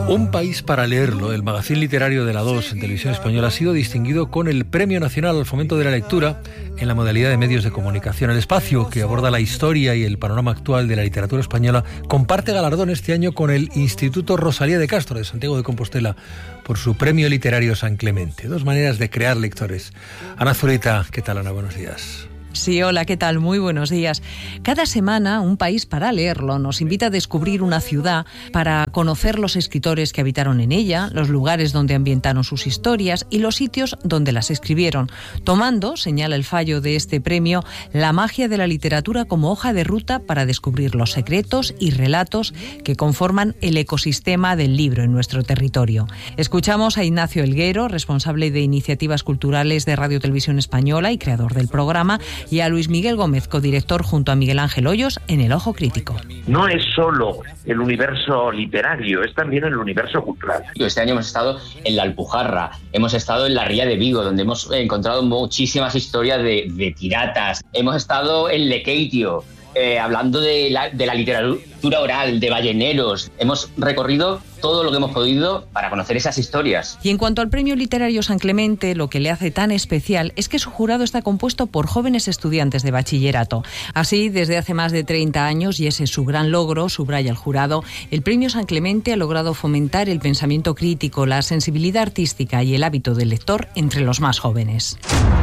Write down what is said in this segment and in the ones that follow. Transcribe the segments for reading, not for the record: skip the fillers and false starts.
Un país para leerlo, el magazín literario de la 2 en Televisión Española ha sido distinguido con el Premio Nacional al Fomento de la Lectura en la modalidad de medios de comunicación. El espacio, que aborda la historia y el panorama actual de la literatura española, comparte galardón este año con el Instituto Rosalía de Castro de Santiago de Compostela por su Premio Literario San Clemente. Dos maneras de crear lectores. Ana Zurita, ¿qué tal, Ana? Buenos días. Sí, hola, ¿qué tal? Muy buenos días. Cada semana, Un país para leerlo nos invita a descubrir una ciudad para conocer los escritores que habitaron en ella, los lugares donde ambientaron sus historias y los sitios donde las escribieron, tomando, señala el fallo de este premio, la magia de la literatura como hoja de ruta para descubrir los secretos y relatos que conforman el ecosistema del libro en nuestro territorio. Escuchamos a Ignacio Elguero, responsable de iniciativas culturales de Radio Televisión Española y creador del programa, y a Luis Miguel Gómez, codirector junto a Miguel Ángel Hoyos en El Ojo Crítico. No es solo el universo literario, es también el universo cultural. Este año hemos estado en la Alpujarra, hemos estado en la Ría de Vigo, donde hemos encontrado muchísimas historias de piratas. Hemos estado en Lekeitio, hablando de la literatura oral, de balleneros. Hemos recorrido todo lo que hemos podido para conocer esas historias. Y en cuanto al Premio Literario San Clemente, lo que le hace tan especial es que su jurado está compuesto por jóvenes estudiantes de bachillerato. Así, desde hace más de 30 años, y ese es su gran logro, subraya el jurado, el Premio San Clemente ha logrado fomentar el pensamiento crítico, la sensibilidad artística y el hábito del lector entre los más jóvenes.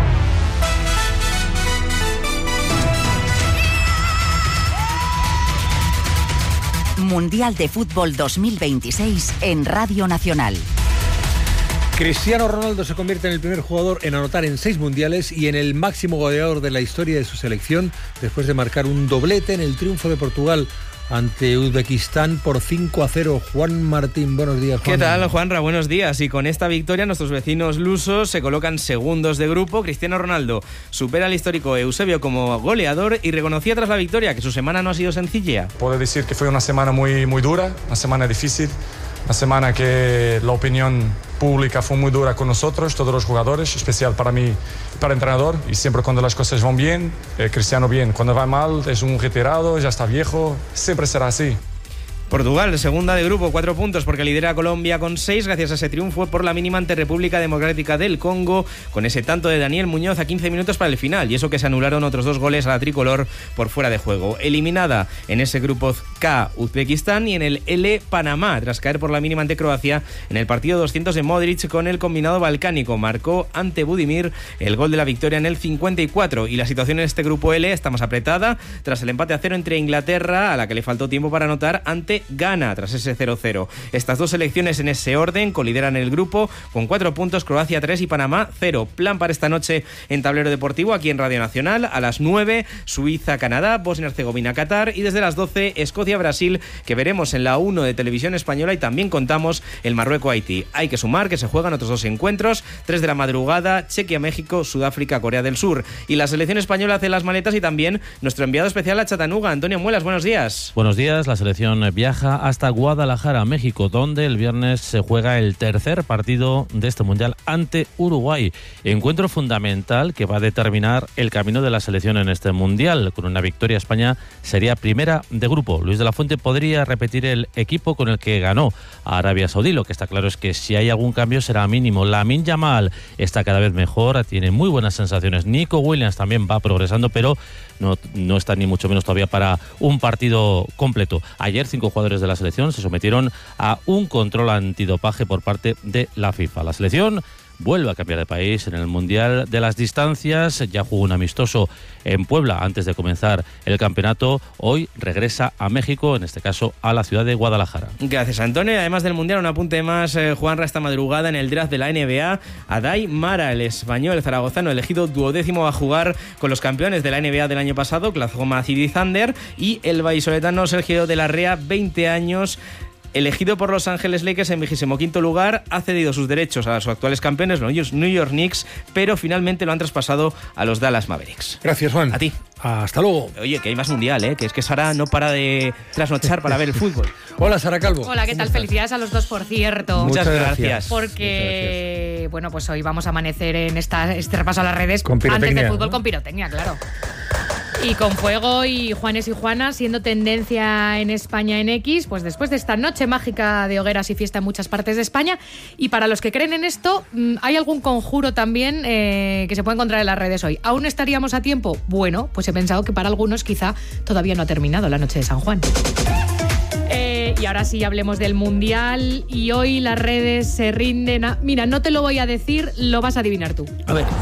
Mundial de Fútbol 2026 en Radio Nacional. Cristiano Ronaldo se convierte en el primer jugador en anotar en 6 mundiales y en el máximo goleador de la historia de su selección, después de marcar un doblete en el triunfo de Portugal ante Uzbekistán por 5-0. Juan Martín, buenos días, Juan. ¿Qué tal, Juanra? Buenos días. Y con esta victoria nuestros vecinos lusos se colocan segundos de grupo. Cristiano Ronaldo supera al histórico Eusebio como goleador y reconocía tras la victoria que su semana no ha sido sencilla. Puedo decir que fue una semana muy dura, una semana difícil, una semana que la opinión pública fue muy dura con nosotros, todos los jugadores, especial para mí, para el entrenador. Y siempre cuando las cosas van bien, Cristiano bien. Cuando va mal, es un retirado, ya está viejo, siempre será así. Portugal, segunda de grupo, 4 puntos porque lidera a Colombia con 6 gracias a ese triunfo por la mínima ante República Democrática del Congo, con ese tanto de Daniel Muñoz a 15 minutos para el final, y eso que se anularon otros 2 goles a la tricolor por fuera de juego. Eliminada en ese grupo K, Uzbekistán, y en el L, Panamá, tras caer por la mínima ante Croacia en el partido 200 de Modric con el combinado balcánico. Marcó ante Budimir el gol de la victoria en el 54, y la situación en este grupo L está más apretada tras el empate a 0 entre Inglaterra, a la que le faltó tiempo para anotar, ante Ghana tras ese 0-0. Estas dos selecciones en ese orden colideran el grupo con 4 puntos, Croacia 3 y Panamá 0. Plan para esta noche en Tablero Deportivo aquí en Radio Nacional: a las 9 Suiza-Canadá, Bosnia-Herzegovina-Qatar, y desde las 12 Escocia-Brasil, que veremos en la 1 de Televisión Española, y también contamos el Marruecos-Haití. Hay que sumar que se juegan otros 2 encuentros, 3 de la madrugada, Chequia-México, Sudáfrica-Corea del Sur. Y la selección española hace las maletas, y también nuestro enviado especial a Chattanooga, Antonio Muelas, buenos días. Buenos días. La selección viaja hasta Guadalajara, México, donde el viernes se juega el tercer partido de este mundial ante Uruguay. Encuentro fundamental que va a determinar el camino de la selección en este mundial. Con una victoria, España sería primera de grupo. Luis de la Fuente podría repetir el equipo con el que ganó a Arabia Saudí. Lo que está claro es que si hay algún cambio será mínimo. Lamine Yamal está cada vez mejor, tiene muy buenas sensaciones. Nico Williams también va progresando, pero no está ni mucho menos todavía para un partido completo. Ayer 5 jugadores de la selección se sometieron a un control antidopaje por parte de la FIFA. La selección vuelve a cambiar de país en el Mundial de las Distancias. Ya jugó un amistoso en Puebla antes de comenzar el campeonato. Hoy regresa a México, en este caso a la ciudad de Guadalajara. Gracias, Antonio. Además del Mundial, un apunte más, Juanra, esta madrugada en el draft de la NBA. Aday Mara, el español, el zaragozano, elegido 12º, va a jugar con los campeones de la NBA del año pasado, Oklahoma City Thunder, y el vallisoletano Sergio de la Rea, 20 años, elegido por Los Ángeles Lakers en 25º lugar, ha cedido sus derechos a sus actuales campeones, los New York Knicks, pero finalmente lo han traspasado a los Dallas Mavericks. Gracias, Juan. A ti. Hasta luego. Oye, que hay más mundial, que es que Sara no para de trasnochar para ver el fútbol. Hola, Sara Calvo. Hola, ¿qué tal? Felicidades a los dos, por cierto. Muchas gracias. Porque, bueno, pues hoy vamos a amanecer en este repaso a las redes con pirotecnia, antes del fútbol, ¿no? con pirotecnia, claro. Y con fuego y Juanes y Juanas siendo tendencia en España en X, pues después de esta noche mágica de hogueras y fiesta en muchas partes de España. Y para los que creen en esto, hay algún conjuro también que se puede encontrar en las redes hoy. ¿Aún estaríamos a tiempo? Bueno, pues he pensado que para algunos quizá todavía no ha terminado la noche de San Juan. Y ahora sí hablemos del Mundial y hoy las redes se rinden a... Mira, no te lo voy a decir, lo vas a adivinar tú. A ver.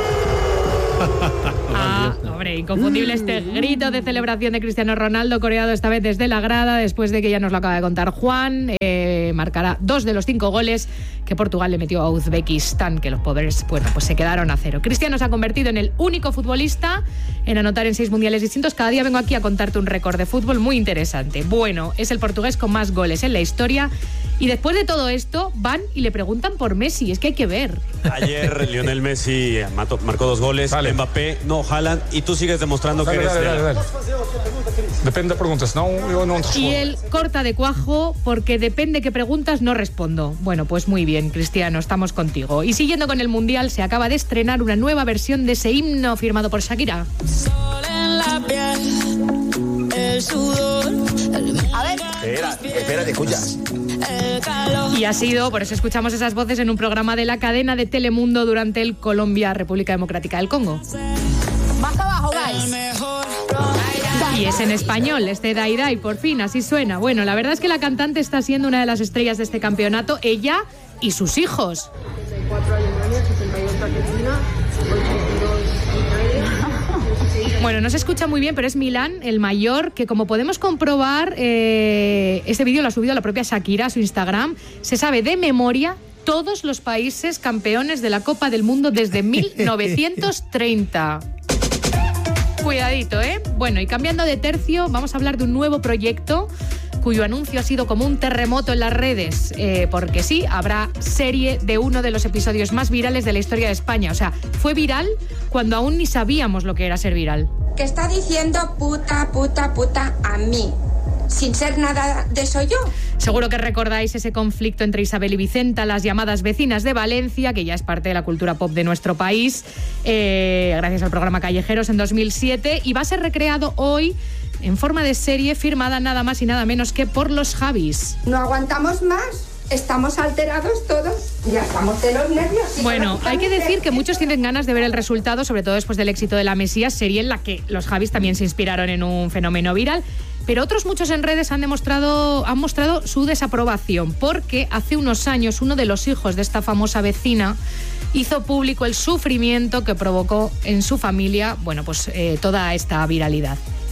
Hombre, inconfundible este grito de celebración de Cristiano Ronaldo, coreado esta vez desde la grada, después de que ya nos lo acaba de contar Juan. Marcará 2 de los 5 goles que Portugal le metió a Uzbekistán, que los pobres, bueno, pues se quedaron a 0. Cristiano se ha convertido en el único futbolista en anotar en 6 mundiales distintos. Cada día vengo aquí a contarte un récord de fútbol muy interesante. Bueno, es el portugués con más goles en la historia. Y después de todo esto, van y le preguntan por Messi. Es que hay que ver. Ayer Lionel Messi marcó 2 goles, vale. Mbappé, no, Haaland, y tú sigues demostrando que eres... Dale. Depende de preguntas, no, yo no respondo. Y él corta de cuajo porque depende qué preguntas no respondo. Bueno, pues muy bien, Cristiano, estamos contigo. Y siguiendo con el Mundial, se acaba de estrenar una nueva versión de ese himno firmado por Shakira. Sol en la piel, el sudor, a ver. Espérate, escucha. Y ha sido, por eso escuchamos esas voces en un programa de la cadena de Telemundo durante el Colombia-República Democrática del Congo. Más abajo, guys. Y es en español, este Dai Dai, por fin, así suena. Bueno, la verdad es que la cantante está siendo una de las estrellas de este campeonato, ella y sus hijos. 74 Alemania, 68 Argentina, 82 Israel. Bueno, no se escucha muy bien, pero es Milán, el mayor, que como podemos comprobar, este vídeo lo ha subido la propia Shakira a su Instagram. Se sabe de memoria todos los países campeones de la Copa del Mundo desde 1930. Cuidadito, ¿eh? Bueno, y cambiando de tercio, vamos a hablar de un nuevo proyecto cuyo anuncio ha sido como un terremoto en las redes, porque sí, habrá serie de uno de los episodios más virales de la historia de España. O sea, fue viral cuando aún ni sabíamos lo que era ser viral. Que está diciendo puta a mí, sin ser nada de eso yo. Seguro que recordáis ese conflicto entre Isabel y Vicenta, las llamadas vecinas de Valencia, que ya es parte de la cultura pop de nuestro país, gracias al programa Callejeros en 2007, y va a ser recreado hoy en forma de serie firmada nada más y nada menos que por los Javis. No aguantamos más. Estamos alterados todos, ya estamos de los nervios. Bueno, hay que decir que muchos tienen ganas de ver el resultado, sobre todo después del éxito de La Mesías, serie en la que los Javis también se inspiraron en un fenómeno viral. Pero otros muchos en redes han mostrado su desaprobación, porque hace unos años uno de los hijos de esta famosa vecina hizo público el sufrimiento que provocó en su familia, bueno, pues toda esta viralidad.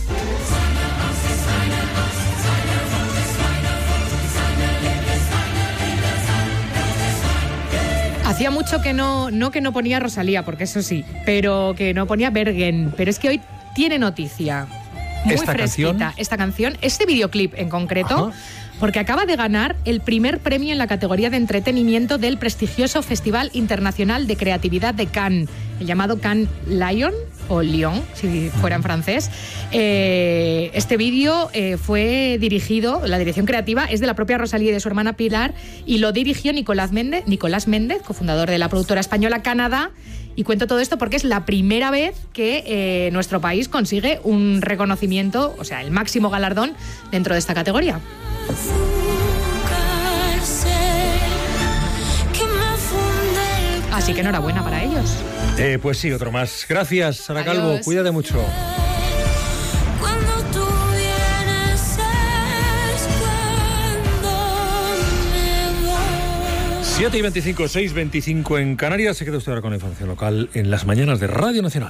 Hacía mucho que no ponía Rosalía, porque eso sí, pero que no ponía Bergen. Pero es que hoy tiene noticia. Muy fresquita esta canción, este videoclip en concreto. Ajá. Porque acaba de ganar el primer premio en la categoría de entretenimiento del prestigioso Festival Internacional de Creatividad de Cannes, el llamado Cannes Lion, o Lyon, si fuera en francés. Este vídeo fue dirigido, la dirección creativa es de la propia Rosalía y de su hermana Pilar, y lo dirigió Nicolás Méndez, cofundador de la productora española Canadá. Y cuento todo esto porque es la primera vez que nuestro país consigue un reconocimiento, o sea, el máximo galardón dentro de esta categoría. Así que enhorabuena para ellos. Pues sí, otro más. Gracias, Sara Calvo. Cuídate mucho. 7:25, 6:25 en Canarias. Se queda usted ahora con la información local en las mañanas de Radio Nacional.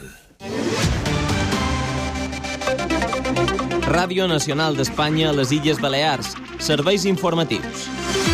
Ràdio Nacional d'Espanya a les Illes Balears. Serveis informatius.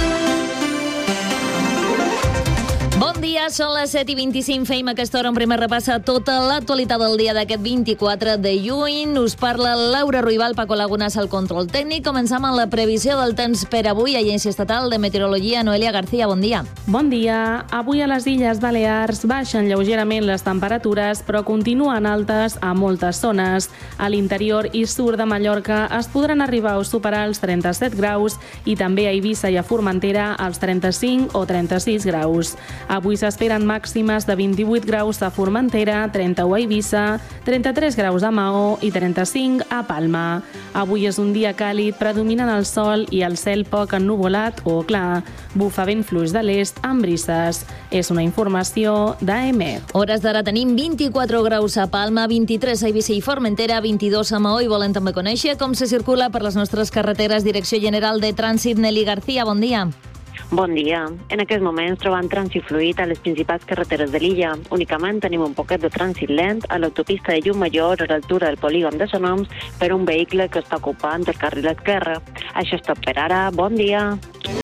Bon dia, són les 7:25. Feim aquesta hora un primer repàs a tota l'actualitat del dia d'aquest 24 de juny. Us parla Laura Ruibal, Paco Lagunas al control tècnic. Començam amb la previsió del temps per avui. Agència Estatal de Meteorologia, Noelia García, bon dia. Bon dia. Avui a les Illes Balears baixen lleugerament les temperatures, però continuen altes a moltes zones. A l'interior i sud de Mallorca es podran arribar a superar els 37 graus i també a Eivissa i a Formentera als 35 o 36 graus. Avui Avui s'esperen màximes de 28 graus a Formentera, 31 a Eivissa, 33 graus a Maó i 35 a Palma. Avui és un dia càlid, predominen el sol i el cel poc ennuvolat o clar. Bufa vent fluix de l'est amb brises. És una informació d'AEMET. Hores d'ara tenim 24 graus a Palma, 23 a Eivissa i Formentera, 22 a Maó, i volem també conèixer com se circula per les nostres carreteres. Direcció General de Trànsit, Nelly García, bon dia. Bon dia. En aquests moments trobant trànsit fluid a les principals carreteres de l'illa. Únicament tenim un poquet de trànsit lent a l'autopista de Llumajor a l'altura del polígon de Sonoms per un vehicle que està ocupant el carril esquerre. Això és tot per ara. Bon dia.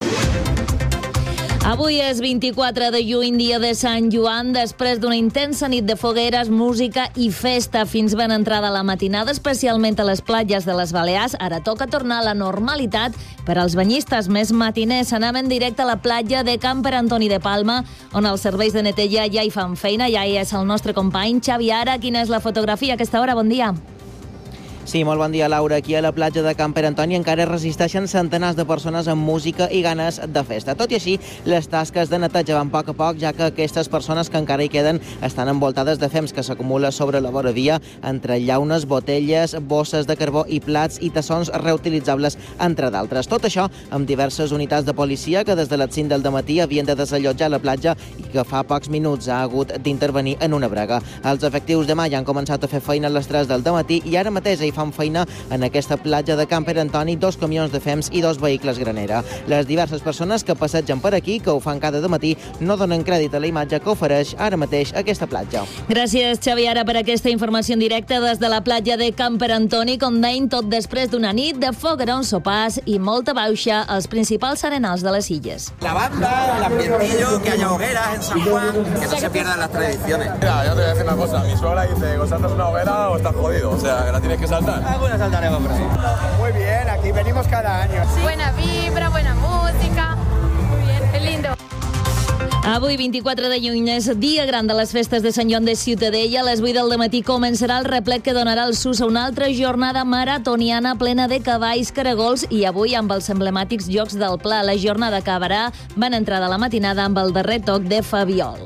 Avui és 24 de juny, dia de Sant Joan, després d'una intensa nit de fogueres, música i festa fins ben entrada a la matinada, especialment a les platges de les Balears. Ara toca tornar a la normalitat per als banyistes més matiners. Anem en directe a la platja de Can Pere Antoni de Palma, on els serveis de neteja ja hi fan feina. Ja hi és el nostre company Xavi Ara. Quina és la fotografia a aquesta hora? Bon dia. Sí, molt bon dia, Laura. Aquí a la platja de Can Pere Antoni encara resisteixen centenars de persones amb música i ganes de festa. Tot i així, les tasques de neteja van a poc, ja que aquestes persones que encara hi queden estan envoltades de fems que s'acumula sobre la vora via, entre llaunes, botelles, bosses de carbó i plats i tassons reutilitzables, entre d'altres. Tot això amb diverses unitats de policia que des de les 5 del dematí havien de desallotjar la platja i que fa pocs minuts ha hagut d'intervenir en una brega. Els efectius demà ja han començat a fer feina a les 3 del dematí i ara mateix hi fan feina en aquesta platja de Can Pere Antoni 2 camions de fems i 2 vehicles granera. Les diverses persones que passegen per aquí, que ho fan cada dematí, no donen crèdit a la imatge que ofereix ara mateix aquesta platja. Gràcies, Xavi, Ara, per aquesta informació en directe des de la platja de Can Pere Antoni. Com deim, tot després d'una nit de foguerons, sopars i molta bauxa als principals arenals de les illes. La banda, el ambientillo, que haya hogueras en San Juan, que no se pierdan las tradiciones. Mira, yo te voy a decir una cosa. Mi suegra dice, o saltas una hoguera o estás jodido. O sea, que la tienes que saltar. Alguna saltaremos por ahí. Muy bien, aquí venimos cada año. Sí. Buena vibra, buena música. Muy bien, es lindo. Avui, 24 de juny, és dia gran de les festes de Sant Joan de Ciutadella. A les 8 del dematí començarà el replec que donarà el sus a una altra jornada maratoniana plena de cavalls, caragols i avui amb els emblemàtics Jocs del Pla. La jornada acabarà ben entrada a la matinada amb el darrer toc de Fabiol.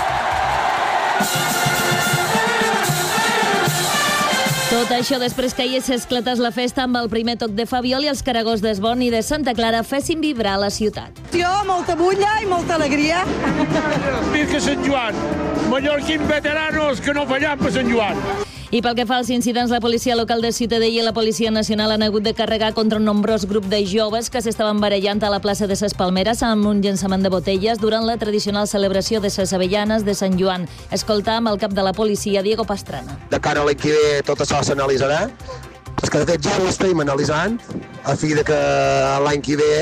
Tot això després que ahir s'esclatés la festa amb el primer toc de Fabiol i els caragols d'Esborn i de Santa Clara fessin vibrar la ciutat. Molta bulla i molta alegria. Visca Sant Joan, mallorquins veteranos que no fallam per Sant Joan. I pel que fa als incidents, la policia local de Ciutadella i la Policia Nacional han hagut de carregar contra un nombrós grup de joves que s'estaven barallant a la plaça de ses Palmeres amb un llançament de botelles durant la tradicional celebració de ses Avellanes de Sant Joan. Escoltam el cap de la policia, Diego Pastrana. De cara a l'any que ve tot això s'analitzarà. És que de fet ja ho estem analitzant, a fi de que l'any que ve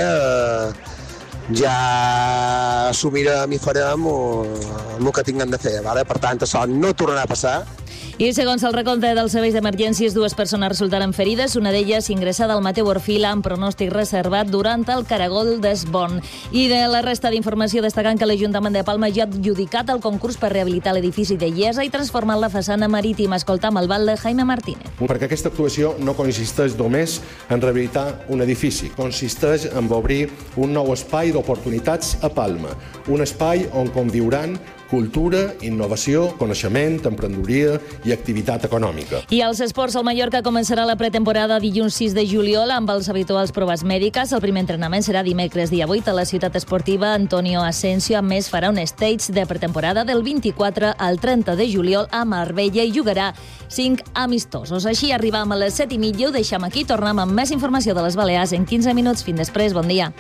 ja assumirem i farem el que tinguem de fer. Vale? Per tant, això no tornarà a passar. I segons el recompte dels serveis d'emergències, 2 persones resultaren ferides, una d'elles ingressada al Mateu Orfila amb pronòstic reservat durant el caragol d'Esborn. I de la resta d'informació destacant que l'Ajuntament de Palma ja ha adjudicat el concurs per rehabilitar l'edifici de Iesa i transformar la façana marítima. Escoltam el val de Jaime Martínez. Perquè aquesta actuació no consisteix només en rehabilitar un edifici, consisteix en obrir un nou espai d'oportunitats a Palma, un espai on conviuran cultura, innovació, coneixement, emprenedoria i activitat econòmica. I als esports, el Mallorca començarà la pretemporada dilluns 6 de juliol amb els habituals proves mèdiques. El primer entrenament serà dimecres dia 8 a la ciutat esportiva Antonio Asensio. A més, farà un stage de pretemporada del 24 al 30 de juliol a Marbella i jugarà 5 amistosos. Així arribam a les 7:30. Ho deixem aquí. Tornem amb més informació de les Balears en 15 minuts. Fins després. Bon dia.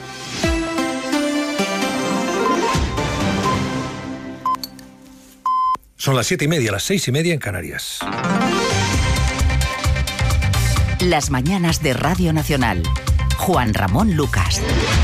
Son las 7:30, las 6:30 en Canarias. Las mañanas de Radio Nacional. Juan Ramón Lucas.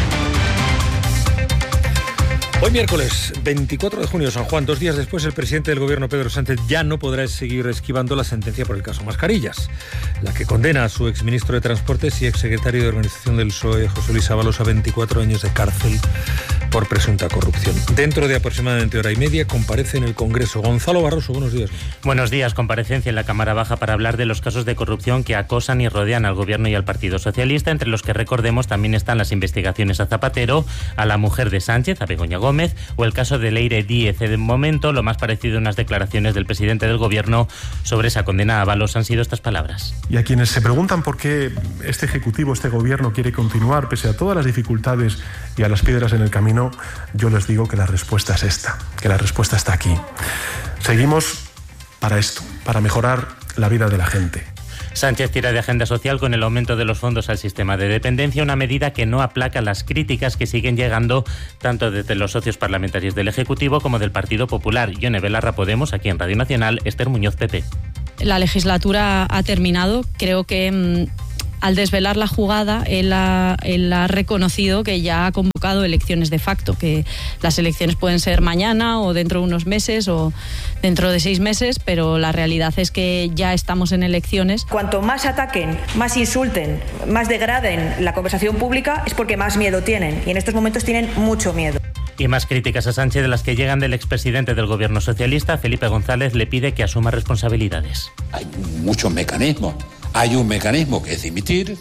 Hoy miércoles 24 de junio, San Juan, 2 días después, el presidente del gobierno, Pedro Sánchez, ya no podrá seguir esquivando la sentencia por el caso Mascarillas, la que condena a su exministro de Transportes y exsecretario de Organización del PSOE, José Luis Ábalos, a 24 años de cárcel por presunta corrupción. Dentro de aproximadamente hora y media comparece en el Congreso. Gonzalo Barroso, buenos días. Buenos días. Comparecencia en la Cámara Baja para hablar de los casos de corrupción que acosan y rodean al Gobierno y al Partido Socialista, entre los que, recordemos, también están las investigaciones a Zapatero, a la mujer de Sánchez, a Begoña Gómez, o el caso de Leire Díez. De momento, lo más parecido a unas declaraciones del presidente del Gobierno sobre esa condena a Ábalos han sido estas palabras. Y a quienes se preguntan por qué este Ejecutivo, este Gobierno quiere continuar pese a todas las dificultades y a las piedras en el camino, yo les digo que la respuesta es esta, que la respuesta está aquí. Seguimos para esto, para mejorar la vida de la gente. Sánchez tira de agenda social con el aumento de los fondos al sistema de dependencia, una medida que no aplaca las críticas que siguen llegando tanto desde los socios parlamentarios del Ejecutivo como del Partido Popular. Ione Belarra, Podemos, aquí en Radio Nacional, Esther Muñoz, PP. La legislatura ha terminado. Creo que al desvelar la jugada, él ha reconocido que ya ha convocado elecciones de facto, que las elecciones pueden ser mañana o dentro de unos meses o dentro de 6 meses, pero la realidad es que ya estamos en elecciones. Cuanto más ataquen, más insulten, más degraden la conversación pública, es porque más miedo tienen, y en estos momentos tienen mucho miedo. Y más críticas a Sánchez de las que llegan del expresidente del Gobierno socialista. Felipe González le pide que asuma responsabilidades. Hay muchos mecanismos. Hay un mecanismo que es dimitir,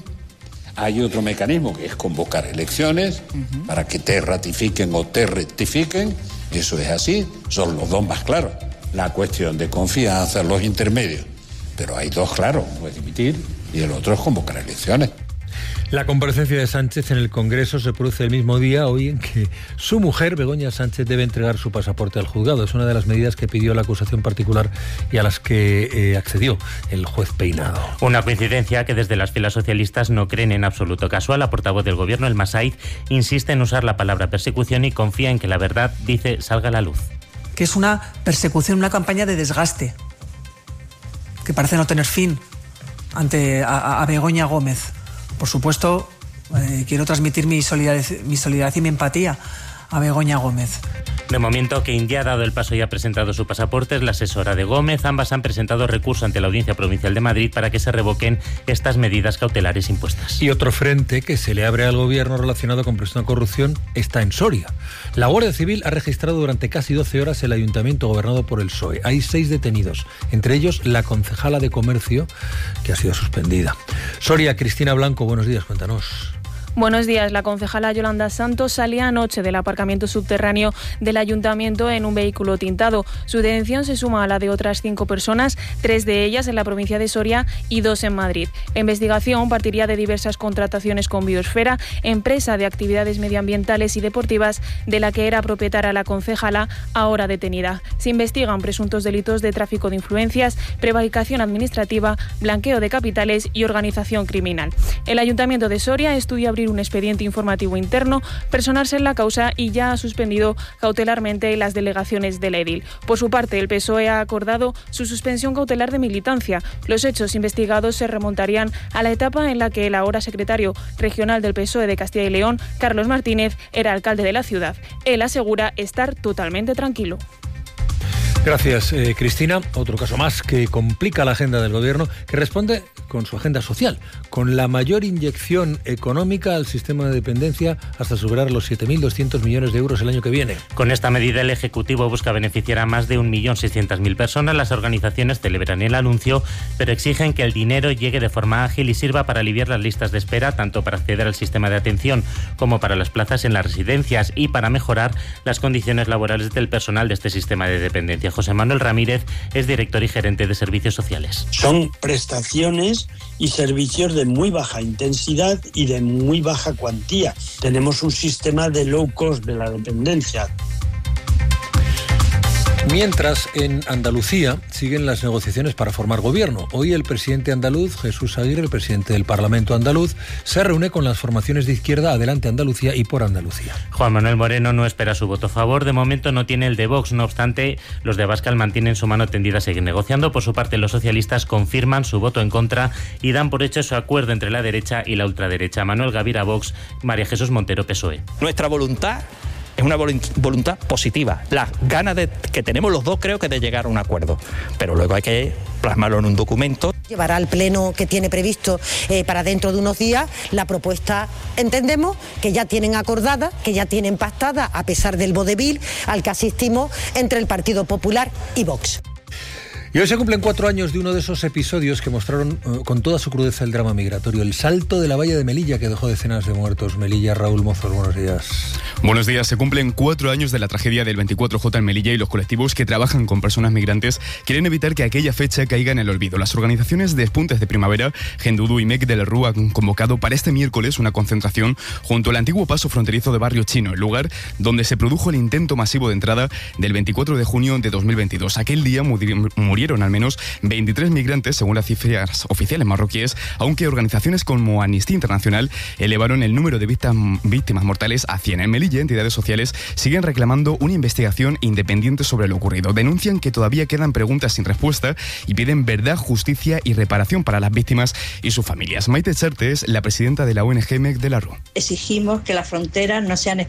hay otro mecanismo que es convocar elecciones para que te ratifiquen o te rectifiquen. Eso es así, son los dos más claros. La cuestión de confianza, los intermedios. Pero hay dos claros, uno es dimitir y el otro es convocar elecciones. La comparecencia de Sánchez en el Congreso se produce el mismo día hoy en que su mujer, Begoña Sánchez, debe entregar su pasaporte al juzgado. Es una de las medidas que pidió la acusación particular y a las que accedió el juez Peinado. Una coincidencia que desde las filas socialistas no creen en absoluto casual. La portavoz del Gobierno, Elma Saiz, insiste en usar la palabra persecución y confía en que la verdad, dice, salga a la luz. Que es una persecución, una campaña de desgaste, que parece no tener fin ante a Begoña Gómez. Por supuesto, quiero transmitir mi solidaridad y mi empatía a Begoña Gómez. De momento, quien ya ha dado el paso y ha presentado su pasaporte es la asesora de Gómez. Ambas han presentado recurso ante la Audiencia Provincial de Madrid para que se revoquen estas medidas cautelares impuestas. Y otro frente que se le abre al Gobierno relacionado con presunta corrupción está en Soria. La Guardia Civil ha registrado durante casi 12 horas el ayuntamiento gobernado por el PSOE. Hay 6 detenidos, entre ellos la concejala de Comercio, que ha sido suspendida. Soria, Cristina Blanco, buenos días, cuéntanos. Buenos días. La concejala Yolanda Santos salía anoche del aparcamiento subterráneo del ayuntamiento en un vehículo tintado. Su detención se suma a la de otras 5 personas, 3 de ellas en la provincia de Soria y 2 en Madrid. La investigación partiría de diversas contrataciones con Biosfera, empresa de actividades medioambientales y deportivas de la que era propietaria la concejala, ahora detenida. Se investigan presuntos delitos de tráfico de influencias, prevaricación administrativa, blanqueo de capitales y organización criminal. El ayuntamiento de Soria estudia abrir un expediente informativo interno, personarse en la causa y ya ha suspendido cautelarmente las delegaciones del edil. Por su parte, el PSOE ha acordado su suspensión cautelar de militancia. Los hechos investigados se remontarían a la etapa en la que el ahora secretario regional del PSOE de Castilla y León, Carlos Martínez, era alcalde de la ciudad. Él asegura estar totalmente tranquilo. Gracias, Cristina. Otro caso más que complica la agenda del Gobierno, que responde con su agenda social, con la mayor inyección económica al sistema de dependencia hasta superar los 7.200 millones de euros el año que viene. Con esta medida, el Ejecutivo busca beneficiar a más de 1.600.000 personas. Las organizaciones celebran el anuncio, pero exigen que el dinero llegue de forma ágil y sirva para aliviar las listas de espera, tanto para acceder al sistema de atención como para las plazas en las residencias y para mejorar las condiciones laborales del personal de este sistema de dependencia. José Manuel Ramírez es director y gerente de Servicios Sociales. Son prestaciones y servicios de muy baja intensidad y de muy baja cuantía. Tenemos un sistema de low cost de la dependencia. Mientras, en Andalucía siguen las negociaciones para formar gobierno. Hoy el presidente andaluz, Jesús Aguirre, el presidente del Parlamento andaluz, se reúne con las formaciones de izquierda Adelante Andalucía y Por Andalucía. Juan Manuel Moreno no espera su voto a favor. De momento no tiene el de Vox. No obstante, los de Abascal mantienen su mano tendida a seguir negociando. Por su parte, los socialistas confirman su voto en contra y dan por hecho su acuerdo entre la derecha y la ultraderecha. Manuel Gavira, Vox, María Jesús Montero, PSOE. Nuestra voluntad es una voluntad positiva. Las ganas que tenemos los dos, creo que de llegar a un acuerdo. Pero luego hay que plasmarlo en un documento. Llevará al pleno que tiene previsto para dentro de unos días la propuesta, entendemos, que ya tienen acordada, que ya tienen pactada, a pesar del vodevil al que asistimos entre el Partido Popular y Vox. Y hoy se cumplen 4 años de uno de esos episodios que mostraron con toda su crudeza el drama migratorio, el salto de la valla de Melilla que dejó decenas de muertos. Melilla, Raúl Mozos, buenos días. Buenos días. Se cumplen 4 años de la tragedia del 24J en Melilla y los colectivos que trabajan con personas migrantes quieren evitar que aquella fecha caiga en el olvido. Las organizaciones de Despuntes de Primavera, Gendudu y MEC de la Rúa han convocado para este miércoles una concentración junto al antiguo paso fronterizo de Barrio Chino, el lugar donde se produjo el intento masivo de entrada del 24 de junio de 2022. Aquel día murieron al menos 23 migrantes, según las cifras oficiales marroquíes, aunque organizaciones como Amnistía Internacional elevaron el número de víctimas mortales a 100. En Melilla, entidades sociales siguen reclamando una investigación independiente sobre lo ocurrido. Denuncian que todavía quedan preguntas sin respuesta y piden verdad, justicia y reparación para las víctimas y sus familias. Maite Charte es la presidenta de la ONG MEC de la RU. Exigimos que las fronteras no sean